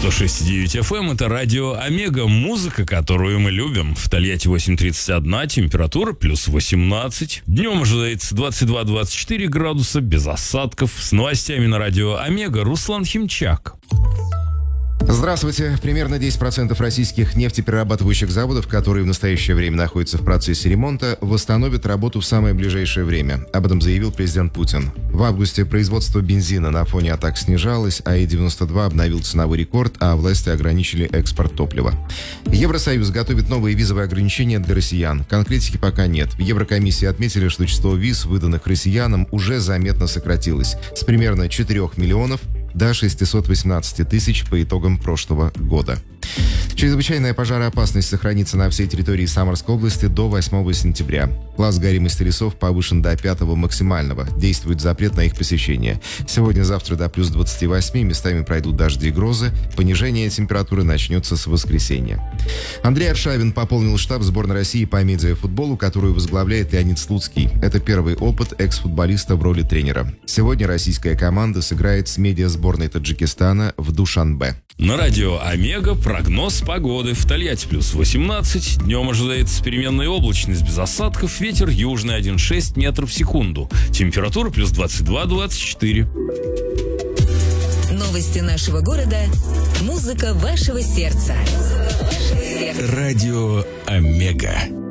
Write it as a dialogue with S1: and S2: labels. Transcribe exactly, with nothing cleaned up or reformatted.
S1: сто шесть и девять эф эм, это радио Омега, музыка, которую мы любим. В Тольятти восемь тридцать один, температура плюс восемнадцать. Днем ожидается двадцать два - двадцать четыре градуса, без осадков. С новостями на радио Омега Руслан Химчак.
S2: Здравствуйте. Примерно десять процентов российских нефтеперерабатывающих заводов, которые в настоящее время находятся в процессе ремонта, восстановят работу в самое ближайшее время. Об этом заявил президент Путин. В августе производство бензина на фоне атак снижалось, а И девяносто два обновил ценовой рекорд, а власти ограничили экспорт топлива. Евросоюз готовит новые визовые ограничения для россиян. Конкретики пока нет. В Еврокомиссии отметили, что число виз, выданных россиянам, уже заметно сократилось с примерно четырёх миллионов до шестисот восемнадцати тысяч по итогам прошлого года. Чрезвычайная пожароопасность сохранится на всей территории Самарской области до восьмого сентября. Класс горимости лесов повышен до пятого максимального. Действует запрет на их посещение. Сегодня-завтра до плюс двадцати восьми, местами пройдут дожди и грозы. Понижение температуры начнется с воскресенья. Андрей Аршавин пополнил штаб сборной России по медиафутболу, которую возглавляет Леонид Слуцкий. Это первый опыт экс-футболиста в роли тренера. Сегодня российская команда сыграет с медиасборной Таджикистана в Душанбе.
S1: На радио Омега прогноз погоды. В Тольятти плюс восемнадцать. Днем ожидается переменная облачность без осадков. Ветер южный один и шесть метров в секунду. Температура плюс двадцать два - двадцать четыре.
S3: Новости нашего города. Музыка вашего сердца.
S4: Радио Омега.